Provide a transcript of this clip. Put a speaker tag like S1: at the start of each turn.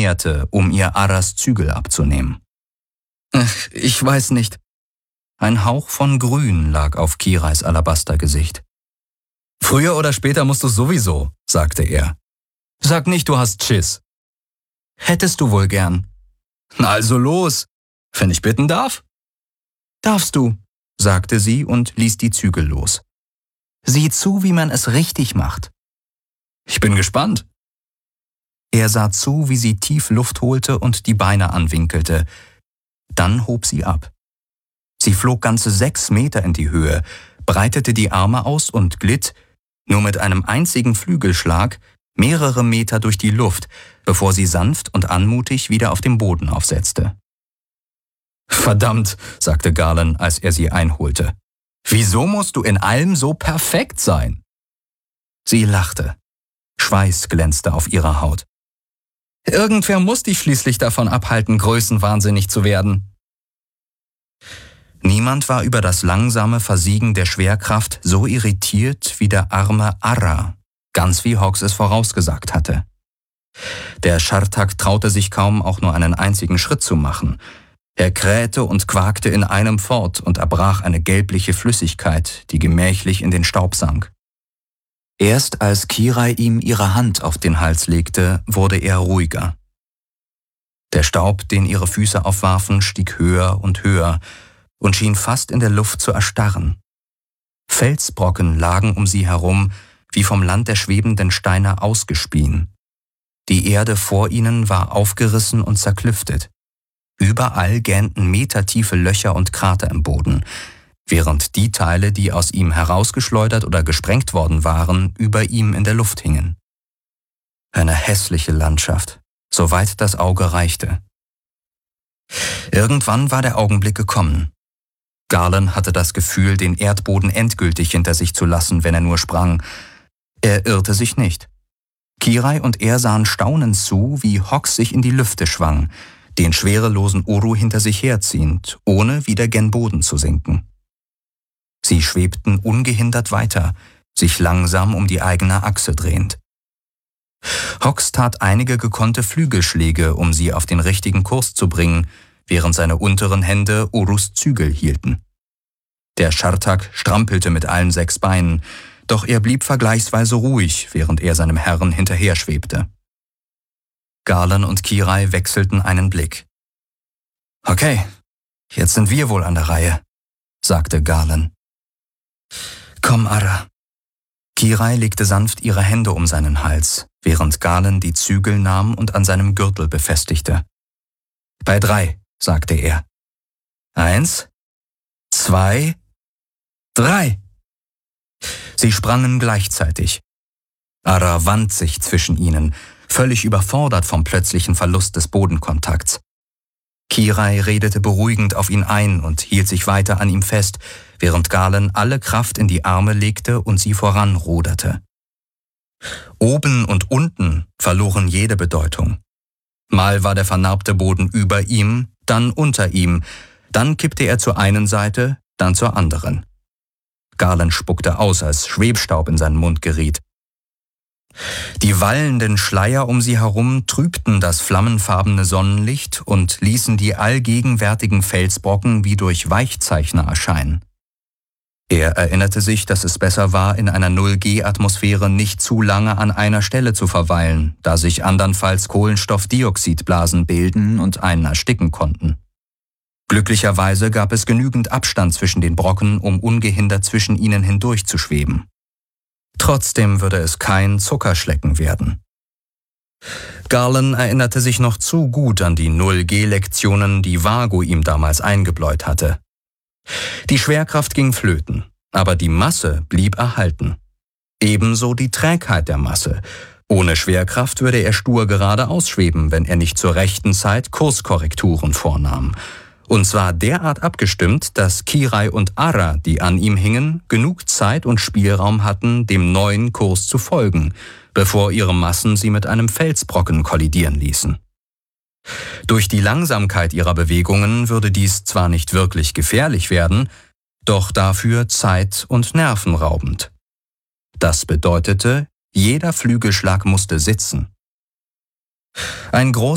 S1: näherte, um ihr Arras Zügel abzunehmen. »Ich weiß nicht.« Ein Hauch von Grün lag auf Kirais Alabastergesicht. »Früher oder später musst du sowieso«, sagte er. »Sag nicht, du hast Schiss.« »Hättest du wohl gern.« »Na also los, wenn ich bitten darf?« »Darfst du«, sagte sie und ließ die Zügel los. »Sieh zu, wie man es richtig macht.« »Ich bin gespannt.« Er sah zu, wie sie tief Luft holte und die Beine anwinkelte. Dann hob sie ab. Sie flog ganze 6 Meter in die Höhe, breitete die Arme aus und glitt, nur mit einem einzigen Flügelschlag, mehrere Meter durch die Luft, bevor sie sanft und anmutig wieder auf dem Boden aufsetzte. »Verdammt«, sagte Garland, als er sie einholte. »Wieso musst du in allem so perfekt sein?« Sie lachte. Schweiß glänzte auf ihrer Haut. »Irgendwer muss dich schließlich davon abhalten, größenwahnsinnig zu werden.« Niemand war über das langsame Versiegen der Schwerkraft so irritiert wie der arme Arra, ganz wie Hawks es vorausgesagt hatte. Der Schartak traute sich kaum, auch nur einen einzigen Schritt zu machen. Er krähte und quakte in einem fort und erbrach eine gelbliche Flüssigkeit, die gemächlich in den Staub sank. Erst als Kirai ihm ihre Hand auf den Hals legte, wurde er ruhiger. Der Staub, den ihre Füße aufwarfen, stieg höher und höher und schien fast in der Luft zu erstarren. Felsbrocken lagen um sie herum, wie vom Land der schwebenden Steine ausgespien. Die Erde vor ihnen war aufgerissen und zerklüftet. Überall gähnten metertiefe Löcher und Krater im Boden, während die Teile, die aus ihm herausgeschleudert oder gesprengt worden waren, über ihm in der Luft hingen. Eine hässliche Landschaft, soweit das Auge reichte. Irgendwann war der Augenblick gekommen. Garland hatte das Gefühl, den Erdboden endgültig hinter sich zu lassen, wenn er nur sprang. Er irrte sich nicht. Kirai und er sahen staunend zu, wie Hawks sich in die Lüfte schwang, den schwerelosen Uru hinter sich herziehend, ohne wieder gen Boden zu sinken. Sie schwebten ungehindert weiter, sich langsam um die eigene Achse drehend. Hawks tat einige gekonnte Flügelschläge, um sie auf den richtigen Kurs zu bringen, während seine unteren Hände Urus Zügel hielten. Der Schartak strampelte mit allen 6 Beinen, doch er blieb vergleichsweise ruhig, während er seinem Herrn hinterher schwebte. Garland und Kirai wechselten einen Blick. »Okay, jetzt sind wir wohl an der Reihe«, sagte Garland. »Komm, Arra.« Kirai legte sanft ihre Hände um seinen Hals, während Garland die Zügel nahm und an seinem Gürtel befestigte. »Bei 3«, sagte er. 1, 2, 3. Sie sprangen gleichzeitig. Arra wand sich zwischen ihnen, völlig überfordert vom plötzlichen Verlust des Bodenkontakts. Kirai redete beruhigend auf ihn ein und hielt sich weiter an ihm fest, während Garland alle Kraft in die Arme legte und sie voranruderte. Oben und unten verloren jede Bedeutung. Mal war der vernarbte Boden über ihm, dann unter ihm, dann kippte er zur einen Seite, dann zur anderen. Garland spuckte aus, als Schwebstaub in seinen Mund geriet. Die wallenden Schleier um sie herum trübten das flammenfarbene Sonnenlicht und ließen die allgegenwärtigen Felsbrocken wie durch Weichzeichner erscheinen. Er erinnerte sich, dass es besser war, in einer 0G-Atmosphäre nicht zu lange an einer Stelle zu verweilen, da sich andernfalls Kohlenstoffdioxidblasen bilden und einen ersticken konnten. Glücklicherweise gab es genügend Abstand zwischen den Brocken, um ungehindert zwischen ihnen hindurch zu schweben. Trotzdem würde es kein Zuckerschlecken werden. Garland erinnerte sich noch zu gut an die 0G-Lektionen, die Vago ihm damals eingebläut hatte. Die Schwerkraft ging flöten, aber die Masse blieb erhalten. Ebenso die Trägheit der Masse. Ohne Schwerkraft würde er stur geradeaus schweben, wenn er nicht zur rechten Zeit Kurskorrekturen vornahm. Und zwar derart abgestimmt, dass Kirai und Arra, die an ihm hingen, genug Zeit und Spielraum hatten, dem neuen Kurs zu folgen, bevor ihre Massen sie mit einem Felsbrocken kollidieren ließen. Durch die Langsamkeit ihrer Bewegungen würde dies zwar nicht wirklich gefährlich werden, doch dafür zeit- und nervenraubend. Das bedeutete, jeder Flügelschlag musste sitzen. Ein